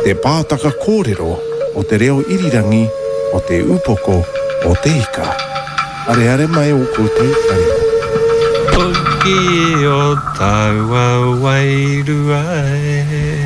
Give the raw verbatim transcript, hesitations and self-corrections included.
te pātaka kōrero o te reo irirangi o te upoko o te ika. Are are mai o koutou karima. Toki o taua wairu ai.